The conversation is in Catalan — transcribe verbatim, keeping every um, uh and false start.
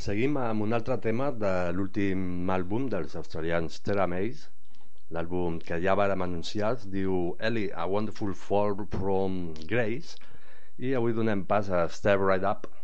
Seguim amb un altre tema de l'últim àlbum dels australians Terra Maze. L'àlbum que ja vàrem anunciar es diu Ellie, A Wonderful Fall from Grace, i avui donem pas a Step Right Up.